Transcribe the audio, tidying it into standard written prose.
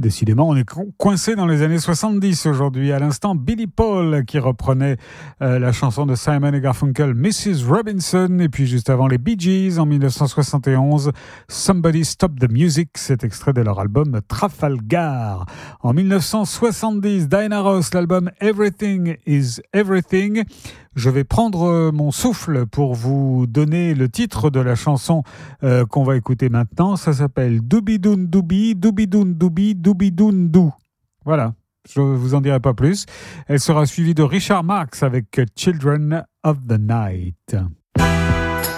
Décidément, on est coincé dans les années 70 aujourd'hui. À l'instant, Billy Paul qui reprenait la chanson de Simon & Garfunkel, Mrs. Robinson. Et puis juste avant, les Bee Gees en 1971, Somebody Stop the Music. C'est extrait de leur album Trafalgar. En 1970, Diana Ross, l'album Everything is Everything. Je vais prendre mon souffle pour vous donner le titre de la chanson qu'on va écouter maintenant. Ça s'appelle Doobidoun Doobi, Doobidoun Doobi, Doobidoun Doo. Voilà, je ne vous en dirai pas plus. Elle sera suivie de Richard Marx avec Children of the Night.